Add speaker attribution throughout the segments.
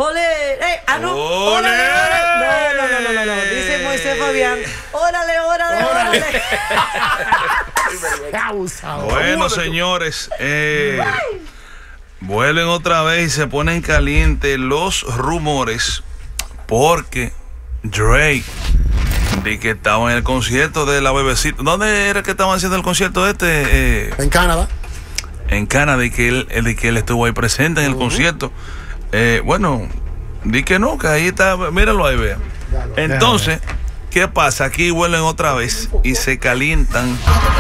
Speaker 1: ¡Ole! No.
Speaker 2: ¡Ole!
Speaker 1: No. Dice Moisés Fabián. ¡Órale!
Speaker 2: Bueno, señores, vuelven otra vez y se ponen calientes los rumores porque Drake de que estaba en el concierto de la bebecita. ¿Dónde era que estaban haciendo el concierto
Speaker 3: En Canadá.
Speaker 2: En Canadá, de que él estuvo ahí presente en el concierto. Bueno, di que no, que ahí está, míralo ahí, vea. Entonces, ¿qué pasa? Aquí vuelven otra vez y se calientan.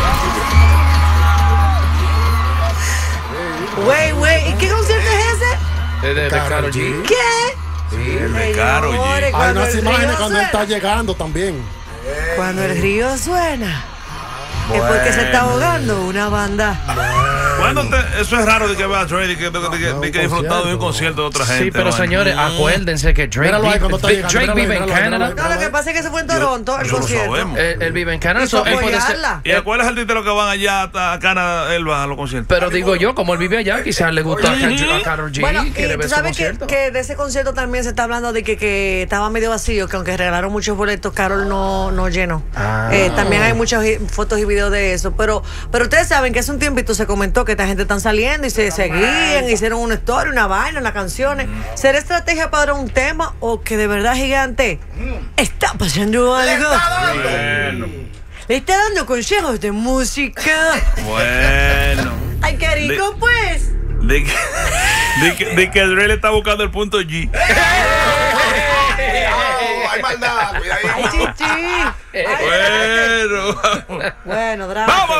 Speaker 1: Güey, ¿y qué concierto es ese?
Speaker 4: De Karol G.
Speaker 1: ¿Qué?
Speaker 2: Sí, el de Karol G.
Speaker 3: Hay unas imágenes cuando él está llegando también.
Speaker 1: Cuando el río suena. Es porque se está ahogando una banda.
Speaker 2: Eso es raro de que vea a Drake, de que disfrutado de un concierto de otra gente.
Speaker 4: Sí, pero señores, acuérdense que Drake vive en Canadá.
Speaker 1: No, lo que pasa es que se fue en Toronto el concierto.
Speaker 4: Él vive en Canadá.
Speaker 2: ¿Y a cuáles artistas los que van allá a Canadá, él va a los conciertos?
Speaker 4: Pero digo yo, como él vive allá, quizás le gusta a Karol G.
Speaker 1: Bueno,
Speaker 4: quiere
Speaker 1: y
Speaker 4: ver
Speaker 1: tú
Speaker 4: su
Speaker 1: sabes
Speaker 4: concierto.
Speaker 1: que de ese concierto también se está hablando de que estaba medio vacío, que aunque regalaron muchos boletos, Karol no llenó. También hay muchas fotos y videos de eso. Pero ustedes saben que hace un tiempito se comentó que esta gente están saliendo y se seguían, hicieron una historia, una vaina, unas canciones. ¿Será estrategia para un tema o que de verdad Gigante está pasando algo? Le está dando consejos de música.
Speaker 2: Bueno.
Speaker 1: Ay, qué rico, pues.
Speaker 2: De que el Rey le está buscando el punto G.
Speaker 5: Hay maldad, cuidadito.
Speaker 1: Ay, chichi.
Speaker 2: Bueno.
Speaker 1: Bueno, drama.
Speaker 2: ¡Vamos!